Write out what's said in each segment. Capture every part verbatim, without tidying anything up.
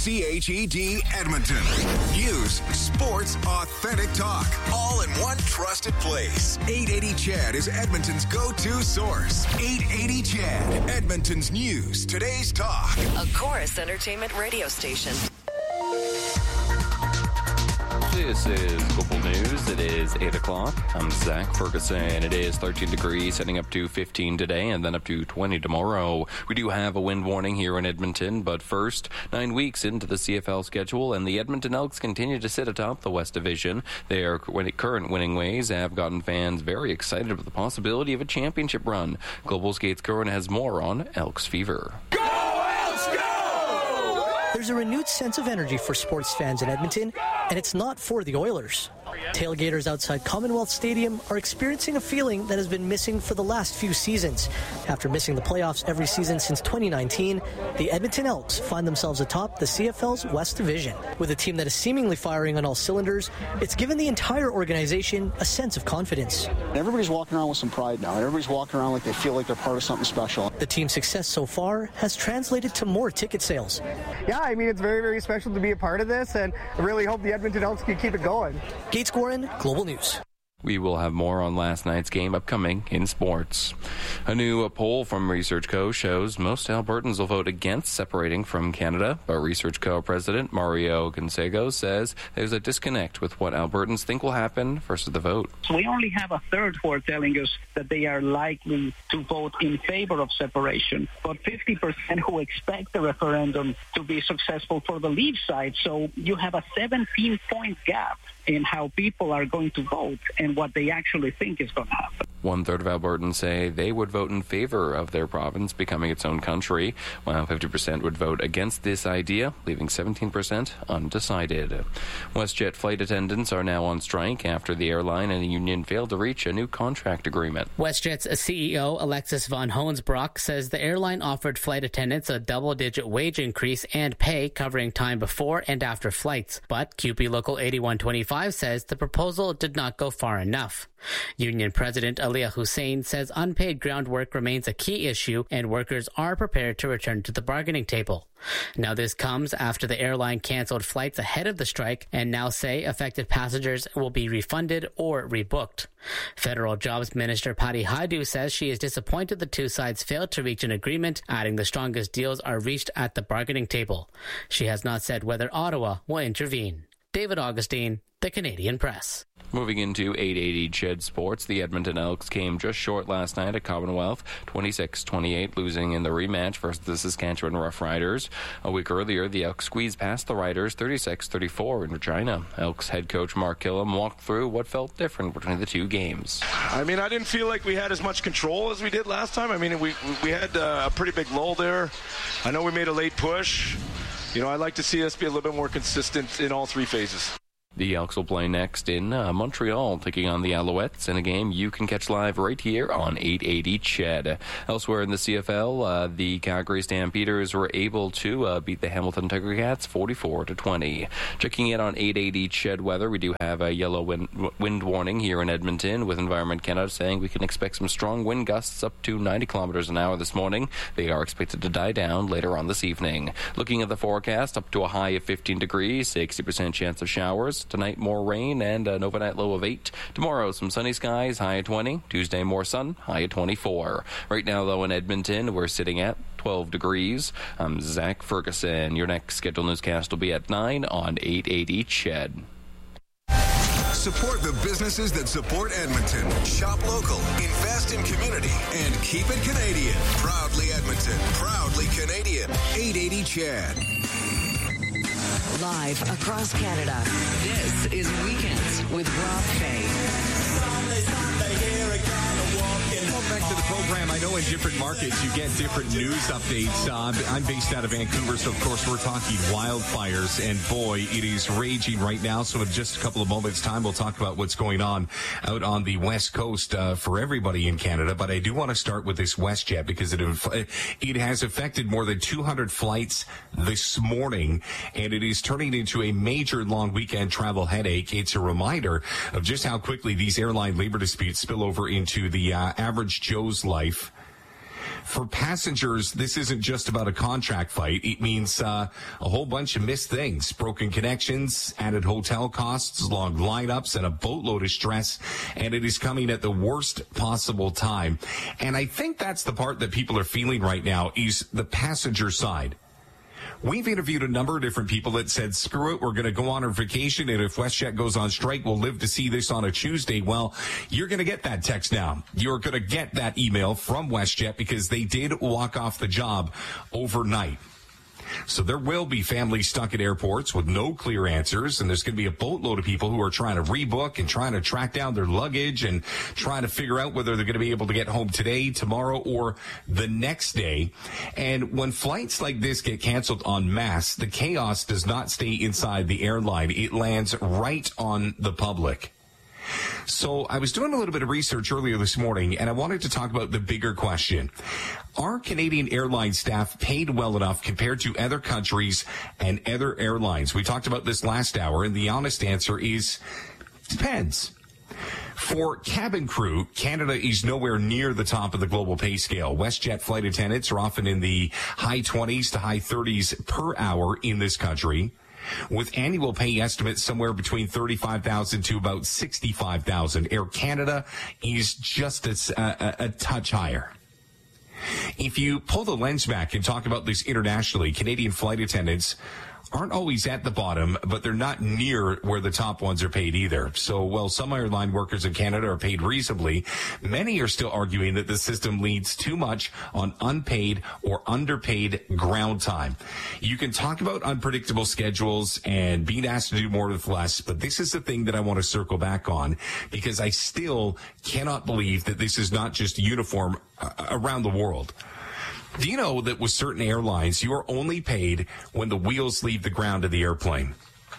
C H E D Edmonton. News, sports, authentic talk, all in one trusted place. eight eighty C H E D is Edmonton's go-to source. eight eighty C H E D, Edmonton's news, today's talk. A Chorus Entertainment radio station. This is Global News. It is eight o'clock. I'm Zach Ferguson. It is thirteen degrees, heading up to fifteen today and then up to twenty tomorrow. We do have a wind warning here in Edmonton, but first, nine weeks into the C F L schedule, and the Edmonton Elks continue to sit atop the West Division. Their current winning ways have gotten fans very excited with the possibility of a championship run. Global Skates Curran has more on Elks Fever. Go, Elks, go! There's a renewed sense of energy for sports fans in Edmonton, and it's not for the Oilers. Tailgaters outside Commonwealth Stadium are experiencing a feeling that has been missing for the last few seasons. After missing the playoffs every season since twenty nineteen, the Edmonton Elks find themselves atop the C F L's West Division. With a team that is seemingly firing on all cylinders, it's given the entire organization a sense of confidence. Everybody's walking around with some pride now. Everybody's walking around like they feel like they're part of something special. The team's success so far has translated to more ticket sales. Yeah, I mean, it's very, very special to be a part of this, and I really hope the Edmonton Elks can keep it going. Gates Gorin, Global News. We will have more on last night's game upcoming in sports. A new poll from Research Co. shows most Albertans will vote against separating from Canada, but Research Co. President Mario Gonzago says there's a disconnect with what Albertans think will happen versus the vote. So we only have a third who are telling us that they are likely to vote in favor of separation, but fifty percent who expect the referendum to be successful for the Leave side. So you have a seventeen-point gap in how people are going to vote and what they actually think is going to happen. One third of Albertans say they would vote in favor of their province becoming its own country, while fifty percent would vote against this idea, leaving seventeen percent undecided. WestJet flight attendants are now on strike after the airline and the union failed to reach a new contract agreement. WestJet's C E O Alexis von Hoensbroek says the airline offered flight attendants a double-digit wage increase and pay covering time before and after flights, but Q P Local eighty-one twenty-five says the proposal did not go far enough. Union President Aliyah Hussein says unpaid ground work remains a key issue and workers are prepared to return to the bargaining table. Now this comes after the airline canceled flights ahead of the strike and now say affected passengers will be refunded or rebooked. Federal Jobs Minister Patty Hajdu says she is disappointed the two sides failed to reach an agreement, adding the strongest deals are reached at the bargaining table. She has not said whether Ottawa will intervene. David Augustine, The Canadian Press. Moving into eight eighty C H E D Sports, the Edmonton Elks came just short last night at Commonwealth, twenty-six twenty-eight, losing in the rematch versus the Saskatchewan Roughriders. A week earlier, the Elks squeezed past the Riders thirty-six thirty-four in Regina. Elks head coach Mark Killam walked through what felt different between the two games. I mean, I didn't feel like we had as much control as we did last time. I mean, we we had a pretty big lull there. I know we made a late push. You know, I'd like to see us be a little bit more consistent in all three phases. The Elks will play next in uh, Montreal, taking on the Alouettes in a game you can catch live right here on eight eighty C H E D. Elsewhere in the C F L, uh, the Calgary Stampeders were able to uh, beat the Hamilton Tiger Cats forty-four to twenty. Checking in on eight eighty C H E D weather, we do have a yellow wind, wind warning here in Edmonton, with Environment Canada saying we can expect some strong wind gusts up to ninety kilometers an hour this morning. They are expected to die down later on this evening. Looking at the forecast, up to a high of fifteen degrees, sixty percent chance of showers. Tonight, more rain and an overnight low of eight. Tomorrow, some sunny skies, high at twenty. Tuesday, more sun, high at twenty-four. Right now, though, in Edmonton, we're sitting at twelve degrees. I'm Zach Ferguson. Your next scheduled newscast will be at nine on eight eighty C H E D. Support the businesses that support Edmonton. Shop local, invest in community, and keep it Canadian. Proudly Edmonton, proudly Canadian. eight eighty C H E D. Live across Canada, this is Weekends with Rob Fay. Welcome back to the program. I know in different markets you get different news updates. Uh, I'm based out of Vancouver, so of course we're talking wildfires, and boy, it is raging right now. So in just a couple of moments' time, we'll talk about what's going on out on the West Coast uh, for everybody in Canada. But I do want to start with this WestJet because it it has affected more than two hundred flights this morning, and it is turning into a major long weekend travel headache. It's a reminder of just how quickly these airline labor disputes spill over into the uh, average Joe's life. For passengers, this isn't just about a contract fight. It means uh, a whole bunch of missed things, broken connections, added hotel costs, long lineups, and a boatload of stress. And it is coming at the worst possible time. And I think that's the part that people are feeling right now is the passenger side. We've interviewed a number of different people that said, screw it, we're going to go on our vacation, and if WestJet goes on strike, we'll live to see this on a Tuesday. Well, you're going to get that text now. You're going to get that email from WestJet because they did walk off the job overnight. So there will be families stuck at airports with no clear answers, and there's going to be a boatload of people who are trying to rebook and trying to track down their luggage and trying to figure out whether they're going to be able to get home today, tomorrow, or the next day. And when flights like this get canceled en masse, the chaos does not stay inside the airline. It lands right on the public. So I was doing a little bit of research earlier this morning, and I wanted to talk about the bigger question. Are Canadian airline staff paid well enough compared to other countries and other airlines? We talked about this last hour, and the honest answer is depends. For cabin crew, Canada is nowhere near the top of the global pay scale. WestJet flight attendants are often in the high twenties to high thirties per hour in this country, with annual pay estimates somewhere between thirty-five thousand dollars to about sixty-five thousand dollars. Air Canada is just a, a, a touch higher. If you pull the lens back and talk about this internationally, Canadian flight attendants aren't always at the bottom, but they're not near where the top ones are paid either. So while some airline workers in Canada are paid reasonably, many are still arguing that the system leans too much on unpaid or underpaid ground time. You can talk about unpredictable schedules and being asked to do more with less, but this is the thing that I want to circle back on because I still cannot believe that this is not just uniform uh, around the world. Do you know that with certain airlines, you are only paid when the wheels leave the ground of the airplane?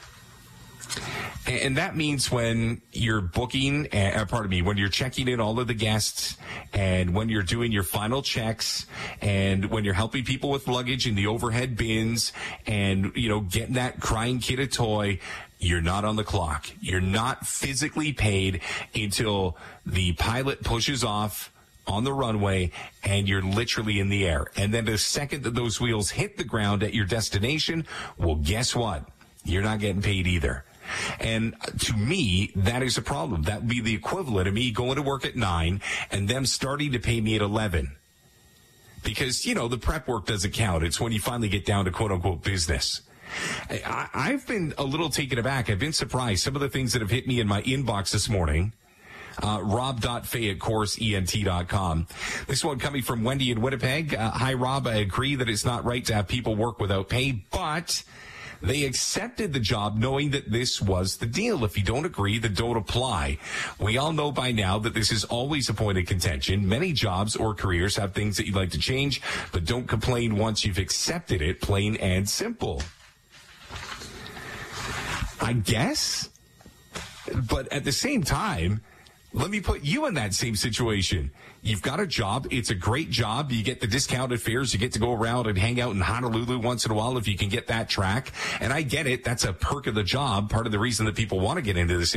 And that means when you're booking, uh, pardon me, when you're checking in all of the guests and when you're doing your final checks and when you're helping people with luggage in the overhead bins and, you know, getting that crying kid a toy, you're not on the clock. You're not physically paid until the pilot pushes off on the runway and you're literally in the air. And then the second that those wheels hit the ground at your destination, well, guess what? You're not getting paid either. And to me, that is a problem. That would be the equivalent of me going to work at nine and them starting to pay me at eleven. Because, you know, the prep work doesn't count. It's when you finally get down to quote unquote business. I, I've been a little taken aback. I've been surprised. Some of the things that have hit me in my inbox this morning. Uh, rob dot fay at course ent dot com. This one coming from Wendy in Winnipeg. Uh, Hi, Rob. I agree that it's not right to have people work without pay, but they accepted the job knowing that this was the deal. If you don't agree, then don't apply. We all know by now that this is always a point of contention. Many jobs or careers have things that you'd like to change, but don't complain once you've accepted it, plain and simple. I guess. But at the same time, let me put you in that same situation. You've got a job. It's a great job. You get the discounted fares. You get to go around and hang out in Honolulu once in a while if you can get that track. And I get it. That's a perk of the job. Part of the reason that people want to get into this